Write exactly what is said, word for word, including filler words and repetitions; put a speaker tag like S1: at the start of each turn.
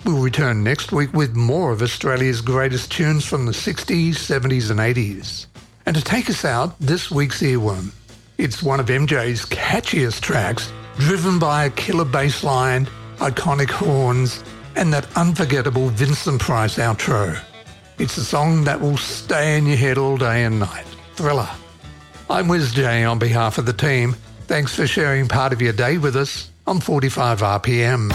S1: We'll return next week with more of Australia's greatest tunes from the sixties, seventies and eighties. And to take us out, this week's earworm. It's one of M J's catchiest tracks, driven by a killer bass line, iconic horns, and that unforgettable Vincent Price outro. It's a song that will stay in your head all day and night. Thriller. I'm Wiz J on behalf of the team. Thanks for sharing part of your day with us on forty-five R P M.